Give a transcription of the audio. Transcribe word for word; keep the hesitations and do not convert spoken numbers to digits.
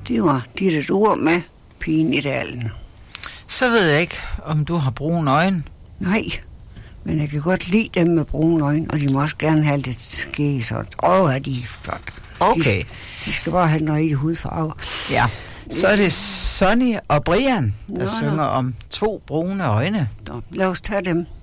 Det var dit et ord med pigen i dalen. Så ved jeg ikke, om du har brune øjne. Nej, men jeg kan godt lide dem med brune øjne, og de må også gerne have lidt skæg, så åh, er de flot. Okay. De, de skal bare have den rigtige hudfarve. Ja, så er det Sonny og Brian, der Nå, synger nå. om to brune øjne. Så lad os tage dem.